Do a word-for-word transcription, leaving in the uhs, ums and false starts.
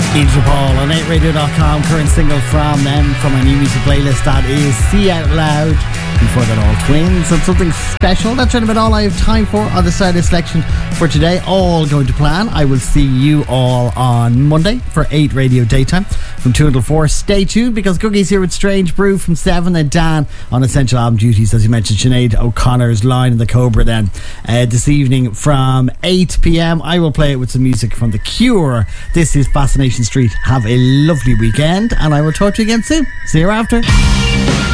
Angel Paul on eight radio dot com. Current single from them, from our new music playlist, that is See Out Loud. Before that, All Twins and Something Special. That's right about all I have time for on the Saturday selection for today. All going to plan. I will see you all on Monday for eight Radio Daytime from two until four. Stay tuned, because Cookie's here with Strange Brew from seven, and Dan on Essential Album duties, as you mentioned. Sinead O'Connor's Line in the Cobra then uh, this evening from eight p.m. I will play it with some music from The Cure. This is Fascination Street. Have a lovely weekend, and I will talk to you again soon. See you after.